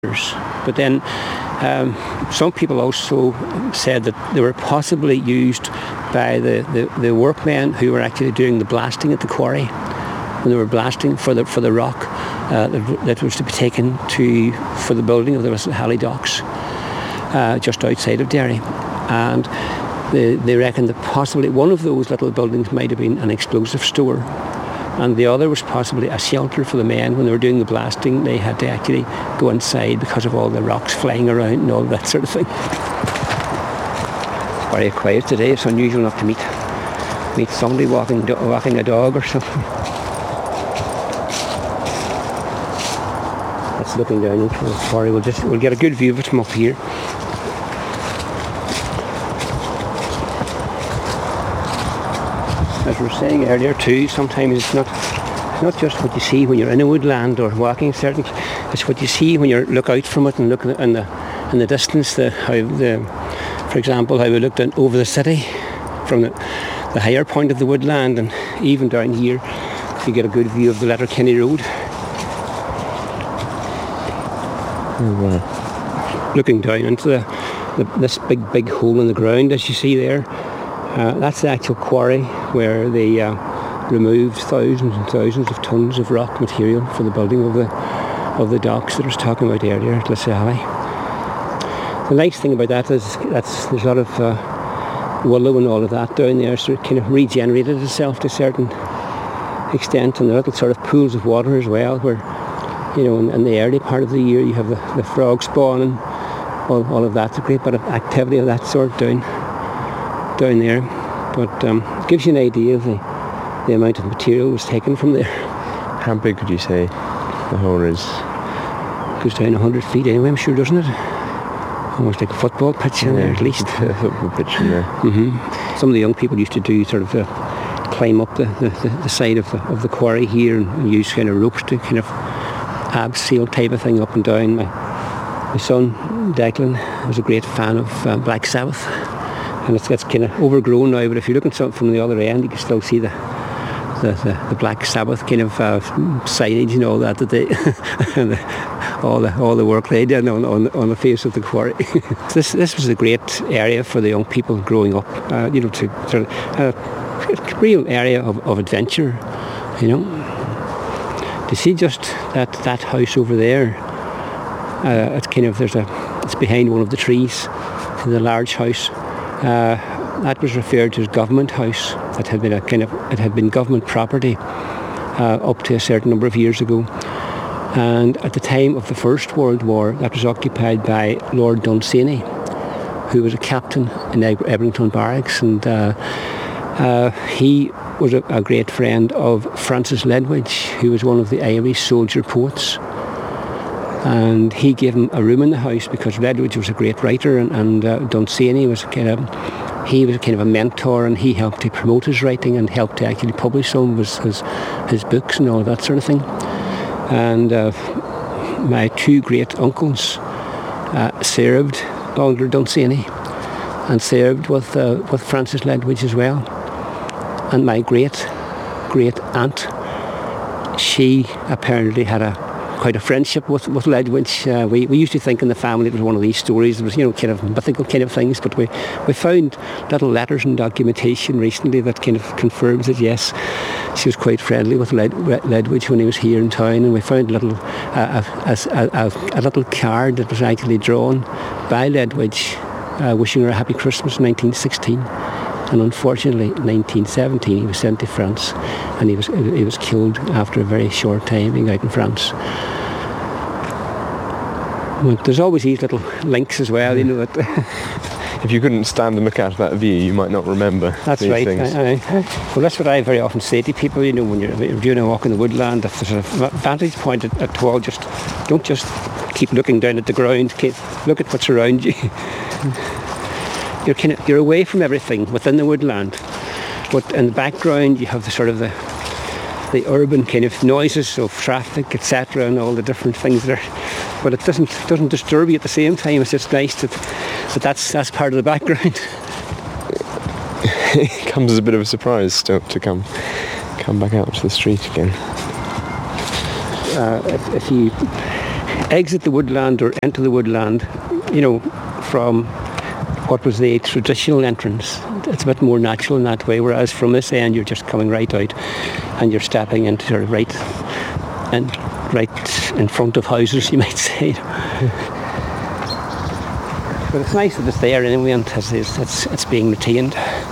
But then some people also said that they were possibly used by the workmen who were actually doing the blasting at the quarry, when they were blasting for the rock that was to be taken for the building of the Halley docks just outside of Derry. And they reckon that possibly one of those little buildings might have been an explosive store, and the other was possibly a shelter for the men. When they were doing the blasting, they had to actually go inside because of all the rocks flying around and all that sort of thing. Very quiet today. It's unusual not to meet somebody walking a dog or something. That's looking down into the quarry. We'll get a good view of it from up here. As we were saying earlier too, sometimes it's not just what you see when you're in a woodland or walking certain. It's what you see when you look out from it and look in the distance. For example, how we looked over the city from the higher point of the woodland, and even down here, you get a good view of the Letterkenny Road. Oh, wow. Looking down into this big hole in the ground, as you see there. That's the actual quarry where they removed thousands and thousands of tons of rock material for the building of the docks that I was talking about earlier at Lissahallie. The nice thing about that is there's a lot of willow and all of that down there, so it kind of regenerated itself to a certain extent, and the little sort of pools of water as well, where, you know, in the early part of the year you have the frog spawn and all of that. It's a great bit of activity of that sort down there, but it gives you an idea of the amount of material was taken from there. How big would you say the hole is? It goes down 100 feet anyway, I'm sure, doesn't it? Almost like a football pitch in there, at least. A football pitch in there. Mm-hmm. Some of the young people used to do sort of climb up the side of the quarry here and use kind of ropes to kind of abseil type of thing up and down. My son Declan was a great fan of Black Sabbath. And it's kind of overgrown now, but if you're looking from the other end, you can still see the Black Sabbath kind of signage and all that they and all the work they did on the face of the quarry. This was a great area for the young people growing up, to a real area of adventure, you know. To see just that house over there, it's behind one of the trees, the large house. That was referred to as Government House. That had been it had been government property up to a certain number of years ago. And at the time of the First World War, that was occupied by Lord Dunsany, who was a captain in Ebrington Barracks, and he was a great friend of Francis Ledwidge, who was one of the Irish soldier poets. And he gave him a room in the house because Ledwidge was a great writer, and Dunsany was kind of a mentor, and he helped to promote his writing and helped to actually publish some of his books and all that sort of thing. And my two great uncles served under Dunsany and served with Francis Ledwidge as well. And my great aunt, she apparently had quite a friendship with Ledwidge. We used to think in the family it was one of these stories. It was, kind of mythical kind of things, but we found little letters and documentation recently that kind of confirms that yes, she was quite friendly with Ledwidge when he was here in town, and we found a little card that was actually drawn by Ledwidge wishing her a happy Christmas in 1916. And unfortunately, in 1917, he was sent to France, and he was killed after a very short time being out in France. But there's always these little links as well, that if you couldn't stand and look out that view, you might not remember. That's these right. things. Well, that's what I very often say to people. When you're doing a walk in the woodland, if there's a vantage point at all, don't just keep looking down at the ground. Look at what's around you. You're away from everything within the woodland, but in the background you have the urban kind of noises of traffic, etc., and all the different things that are. But it doesn't disturb you at the same time. It's just nice that's part of the background. It comes as a bit of a surprise still to come come back out to the street again. exit the woodland or enter the woodland, from what was the traditional entrance. It's a bit more natural in that way, whereas from this end you're just coming right out and you're stepping into sort of right in front of houses, you might say. But it's nice that it's there anyway, and it's being retained.